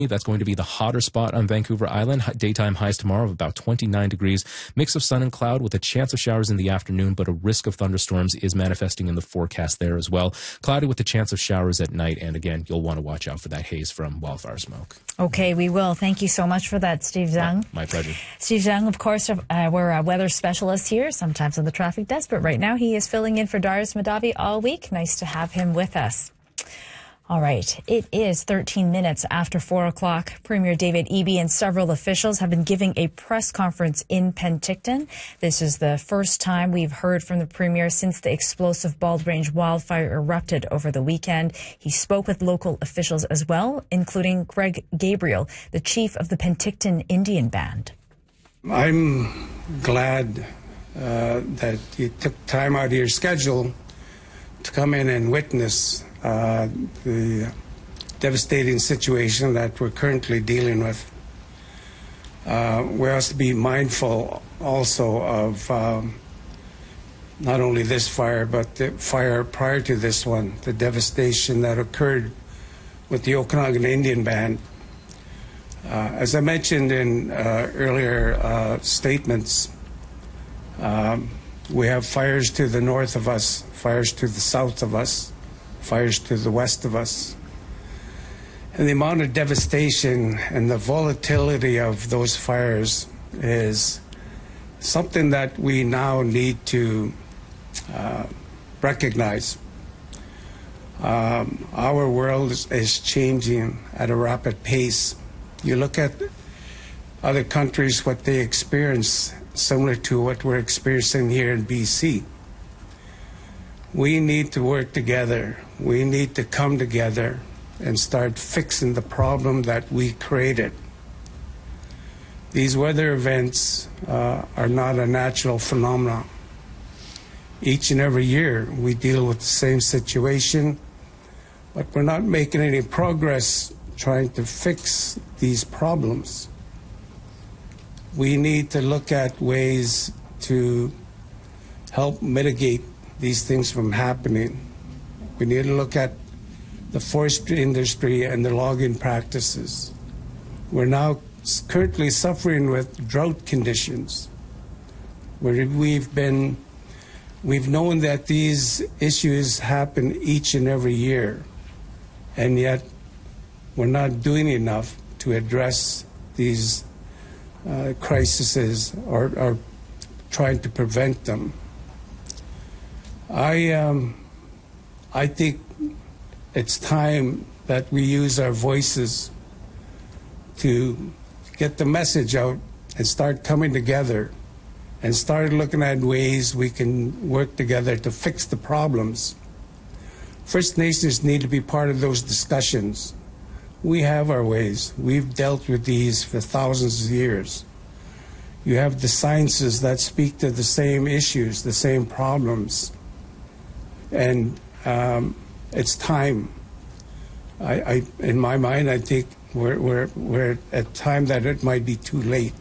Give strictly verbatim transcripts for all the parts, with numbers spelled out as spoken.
That's going to be the hotter spot on Vancouver Island. Daytime highs tomorrow of about twenty-nine degrees. Mix of sun and cloud with a chance of showers in the afternoon, but a risk of thunderstorms is manifesting in the forecast there as well. Cloudy with a chance of showers at night. And again, you'll want to watch out for that haze from wildfire smoke. Okay, we will. Thank you so much for that, Steve Zhang. My, my pleasure. Steve Zhang, of course, uh, we're a weather specialist here, sometimes on the traffic desk, but right now he is filling in for Darius Mahdavi all week. Nice to have him with us. All right, it is thirteen minutes after four o'clock. Premier David Eby and several officials have been giving a press conference in Penticton. This is the first time we've heard from the Premier since the explosive Bald Range wildfire erupted over the weekend. He spoke with local officials as well, including Greg Gabriel, the chief of the Penticton Indian Band. I'm glad uh, that you took time out of your schedule to come in and witness Uh, the devastating situation that we're currently dealing with. Uh, we have to be mindful also of um, not only this fire, but the fire prior to this one, the devastation that occurred with the Okanagan Indian Band. Uh, as I mentioned in uh, earlier uh, statements, um, we have fires to the north of us, fires to the south of us, fires to the west of us. And the amount of devastation and the volatility of those fires is something that we now need to uh, recognize. Um, our world is, is changing at a rapid pace. You look at other countries, what they experience, similar to what we're experiencing here in B C. We need to work together. We need to come together and start fixing the problem that we created. These weather events uh, are not a natural phenomenon. Each and every year we deal with the same situation, but we're not making any progress trying to fix these problems. We need to look at ways to help mitigate these things from happening. We need to look at the forestry industry and the logging practices. We're now currently suffering with drought conditions, where we've been, we've known that these issues happen each and every year, and yet we're not doing enough to address these uh, crises or, or trying to prevent them. I, um, I think it's time that we use our voices to get the message out and start coming together and start looking at ways we can work together to fix the problems. First Nations need to be part of those discussions. We have our ways. We've dealt with these for thousands of years. You have the sciences that speak to the same issues, the same problems. And um, it's time. I, I, in my mind, I think we're, we're, we're at time that it might be too late.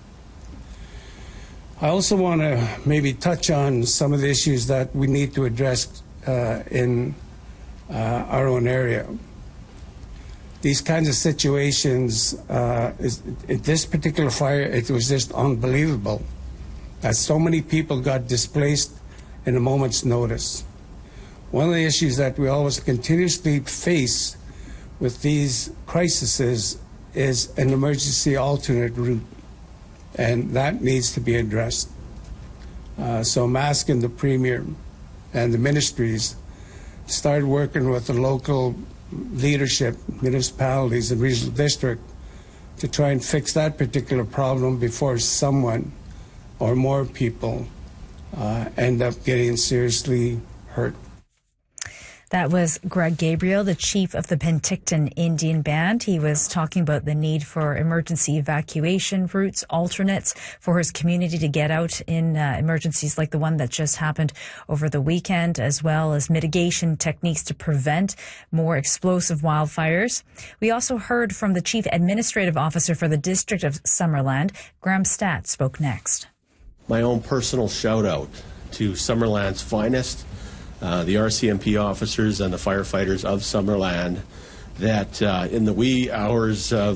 I also want to maybe touch on some of the issues that we need to address uh, in uh, our own area. These kinds of situations, uh, is, in this particular fire, it was just unbelievable that so many people got displaced in a moment's notice. One of the issues that we always continuously face with these crises is an emergency alternate route, and that needs to be addressed. Uh, so I'm asking the Premier and the ministries to start working with the local leadership, municipalities and regional district to try and fix that particular problem before someone or more people uh, end up getting seriously hurt. That was Greg Gabriel, the chief of the Penticton Indian Band. He was talking about the need for emergency evacuation routes, alternates for his community to get out in uh, emergencies like the one that just happened over the weekend, as well as mitigation techniques to prevent more explosive wildfires. We also heard from the chief administrative officer for the District of Summerland. Graham Statt spoke next. My own personal shout out to Summerland's finest, Uh, the R C M P officers and the firefighters of Summerland, that uh, in the wee hours of